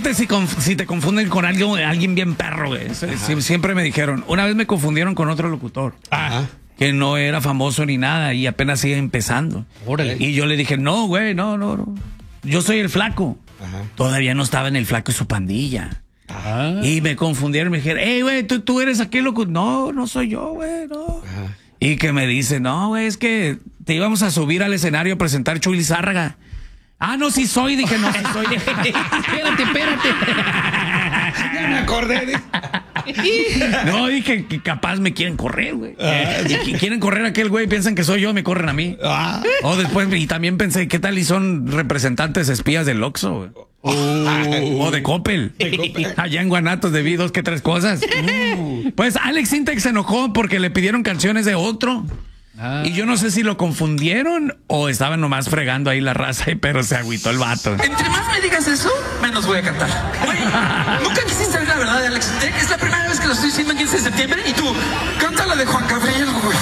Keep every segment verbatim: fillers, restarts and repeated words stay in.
Fíjate si, conf si te confunden con alguien, alguien bien perro, güey. Sie siempre me dijeron. Una vez me confundieron con otro locutor. Ajá. Que no era famoso ni nada y apenas iba empezando. Órale. Y yo le dije, no, güey, no, no, no. Yo soy el flaco. Ajá. Todavía no estaba en el flaco y su pandilla. Ajá. Y me confundieron, me dijeron, hey, güey, ¿tú, tú eres aquel locutor. No, no soy yo, güey, no. Ajá. Y que me dice, no, güey, es que te íbamos a subir al escenario a presentar Chuy Lizárraga. Ah, no, sí soy. Dije, no, sí soy. Espérate, espérate. Ya me acordé de... No, dije que capaz me quieren correr, güey. Ah, sí. Quieren correr a aquel güey, piensan que soy yo, me corren a mí. Ah. O después, y también pensé, ¿qué tal y son representantes espías del Oxxo, güey? Uh. O de Coppel. de Coppel. Allá en Guanatos debí dos que tres cosas. Uh. Pues Alex Intec se enojó porque le pidieron canciones de otro. Ah. Y yo no sé si lo confundieron o estaban nomás fregando ahí la raza, pero se agüitó el vato. Entre más me digas eso, menos voy a cantar. Oye, nunca quisiste saber la verdad de Alex Intec. Es la primera vez que lo estoy diciendo el quince de septiembre y tú, canta la de Juan Gabriel, güey.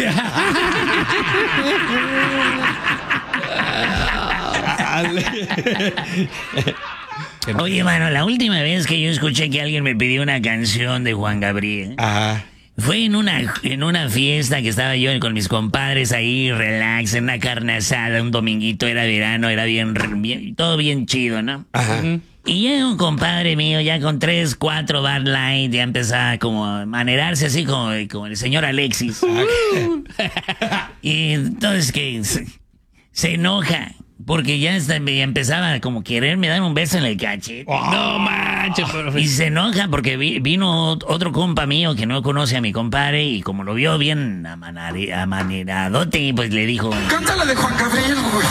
Oye, mano, la última vez que yo escuché que alguien me pidió una canción de Juan Gabriel... Ajá. Fue en una, en una fiesta que estaba yo con mis compadres ahí, relax, en una carne asada, un dominguito, era verano, era bien, bien todo bien chido, ¿no? Ajá. Y ya un compadre mío, ya con tres, cuatro Bud Light, ya empezaba como a manerarse así como, como el señor Alexis. Uh. Y entonces que se, se enoja. Porque ya, está, ya empezaba como quererme dar un beso en el cachete. Oh, no manches, profe. Y se enoja porque vi, vino otro compa mío que no conoce a mi compadre y como lo vio bien amanare, amaneradote, pues le dijo... Cántala de Juan Gabriel, güey.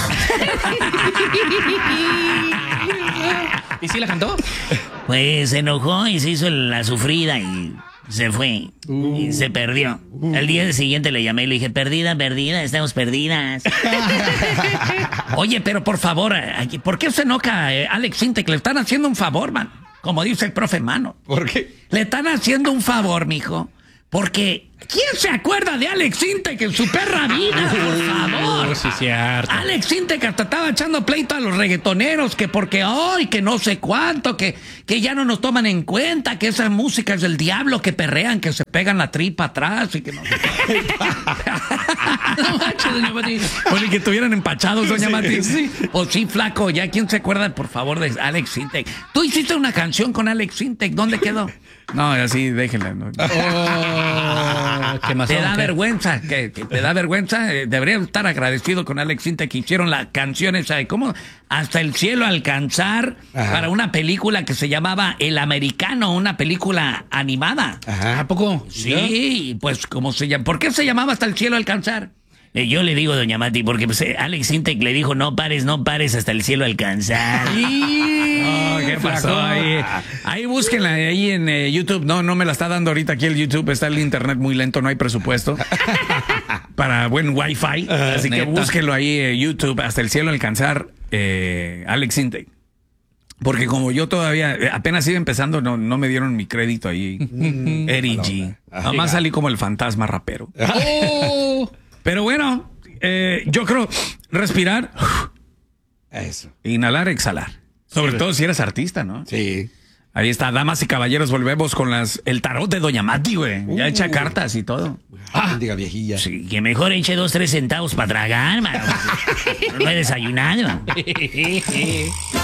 ¿Y sí la cantó? Pues se enojó y se hizo la sufrida y... Se fue uh, y se perdió. Uh, Al día siguiente le llamé y le dije, perdida, perdida, estamos perdidas. Oye, pero por favor, ¿por qué se enoja eh, Alex Intec? Le están haciendo un favor, man. Como dice el profe Mano. ¿Por qué? Le están haciendo un favor, mijo. Porque, ¿quién se acuerda de Alex Intec en su perra vida? Por favor. Uh, sí, cierto. Alex Intec hasta estaba echando pleito a los reggaetoneros, que porque hoy, que no sé cuánto, que, que ya no nos toman en cuenta, que esa música es del diablo, que perrean, que se pegan la tripa atrás y que no sé qué. No manches, doña Mati. Oye, que estuvieran empachados, doña sí, Mati. Sí. Pues sí, flaco, ya quién se acuerda, por favor, de Alex Intec. Tú hiciste una canción con Alex Intec, ¿dónde quedó? No, así déjenla. ¿No? Oh, ¿qué más? Te da ¿qué? vergüenza, que, que te da vergüenza. Eh, debería estar agradecido con Alex Intec que hicieron la canción esa de cómo Hasta el cielo alcanzar. Ajá. Para una película que se llamaba El Americano, una película animada. Ajá. ¿A poco? Sí, ¿no? Pues ¿cómo se llama? ¿Por qué se llamaba Hasta el cielo alcanzar? Eh, yo le digo, doña Mati, porque pues, eh, Alex Intec le dijo, no pares, no pares hasta el cielo alcanzar. Oh, ¿qué pasó ahí? Ahí búsquenla, ahí en eh, YouTube. No, no me la está dando ahorita aquí el YouTube. Está el internet muy lento, no hay presupuesto para buen wifi. Uh, así neta. Que búsquenlo ahí en eh, YouTube, Hasta el cielo alcanzar, eh, Alex Intec. Porque como yo todavía apenas iba empezando, no, no me dieron mi crédito ahí. Mm, Eri G. Nomás salí como el fantasma rapero. Oh. Pero bueno, eh, yo creo respirar, eso, inhalar, exhalar. Sobre sí, todo si eres artista, ¿no? Sí. Ahí está, damas y caballeros, volvemos con las el tarot de doña Mati, güey. Uh, ya echa cartas y todo. Ah, diga viejilla. Sí, que mejor eche dos, tres centavos para tragar, mano. No he desayunado.